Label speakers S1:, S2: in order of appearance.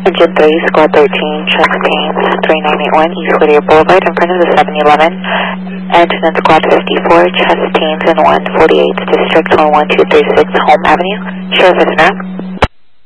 S1: Engine 3, Squad 13, Chastains, 3981 East Whittier Boulevard in front of the 7-Eleven. Engine Squad 54, Chastains and 148th District 11236 Home Avenue. Sure, if it's not.